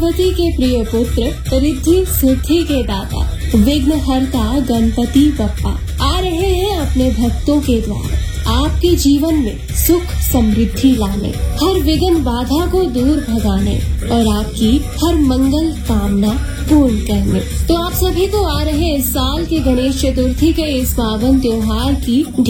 पार्वती के प्रिय पुत्र, रिद्धि सिद्धि के दाता, विघ्नहर्ता गणपति बप्पा आ रहे हैं अपने भक्तों के द्वार, आपके जीवन में सुख समृद्धि लाने, हर विघ्न बाधा को दूर भगाने और आपकी हर मंगल कामना पूर्ण करने। तो आप सभी को आ रहे इस साल के गणेश चतुर्थी के इस पावन त्योहार की